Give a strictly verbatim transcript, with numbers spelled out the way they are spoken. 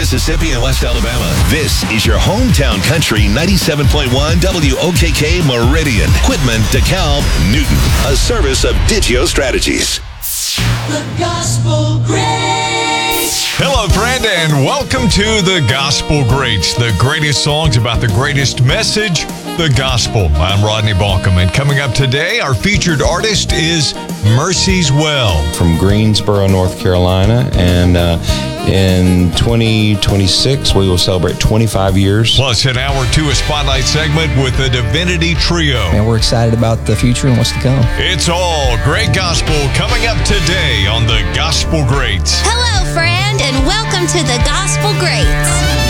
Mississippi, and West Alabama. This is your hometown country ninety-seven point one W O K K Meridian, Quitman, DeKalb, Newton. A service of Digio Strategies. The Gospel Greats. Hello, friend, and welcome to The Gospel Greats, the greatest songs about the greatest message, the gospel. I'm Rodney Balcom, and coming up today, our featured artist is Mercy's Well. From Greensboro, North Carolina, and uh, in twenty twenty-six, we will celebrate twenty-five years. Plus, in hour two, a spotlight segment with the Divinity Trio. And we're excited about the future and what's to come. It's all great gospel coming up today on The Gospel Greats. Hello, friend, and welcome to The Gospel Greats.